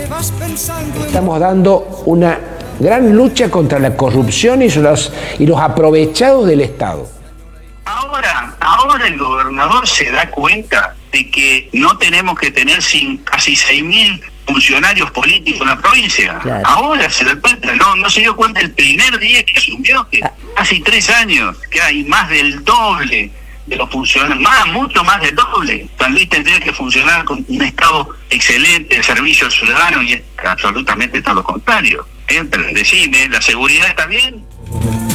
Estamos dando una gran lucha contra la corrupción y los aprovechados del Estado. Ahora el gobernador se da cuenta de que no tenemos que tener casi 6.000 funcionarios políticos en la provincia. Claro. Ahora se da cuenta, no se dio cuenta el primer día que asumió, que casi 3 años, que hay más del doble de los funcionarios, mucho más del doble. San Luis tendría que funcionar con un Estado excelente, el servicio al ciudadano, y es absolutamente todo lo contrario. Decime, ¿la seguridad está bien?